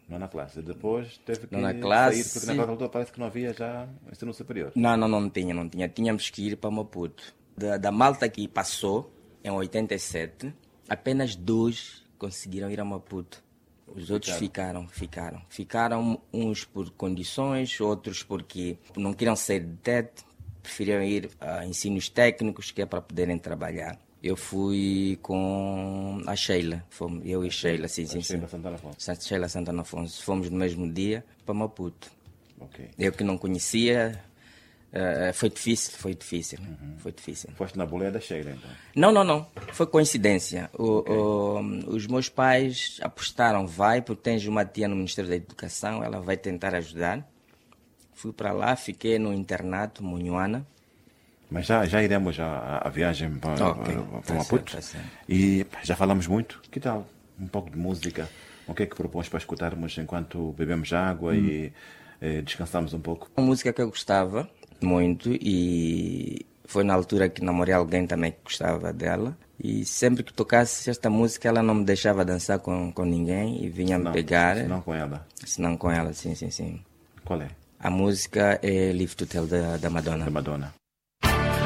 Nona classe. Depois teve que Nona classe. sair, porque naquela altura parece que não havia já ensino superior. Não tinha. Tínhamos que ir para Maputo. Da malta que passou, em 87, apenas 2 conseguiram ir a Maputo. Os outros ficaram. Ficaram uns por condições, outros porque não queriam sair de teto, preferiam ir a ensinos técnicos, que é para poderem trabalhar. Eu fui com a Sheila, eu e Sheila, sim. Sheila Santana Afonso. Sheila Santana Afonso. Fomos no mesmo dia para Maputo. Ok. Eu que não conhecia, foi difícil. Foi difícil. Foste na boleia da Sheila, então? Não. Foi coincidência. Os meus pais apostaram, porque tens uma tia no Ministério da Educação, ela vai tentar ajudar. Fui para lá, fiquei no internato, Munhuana. Mas já iremos a viagem para Maputo. Certo. E já falamos muito. Que tal um pouco de música? O que é que propões para escutarmos enquanto bebemos água e descansamos um pouco? Uma música que eu gostava muito e foi na altura que namorei alguém também que gostava dela. E sempre que tocasse esta música, ela não me deixava dançar com ninguém e vinha me pegar. Se não com ela? Se não com ela, sim. Qual é? A música é Live to Tell da Madonna. Da Madonna.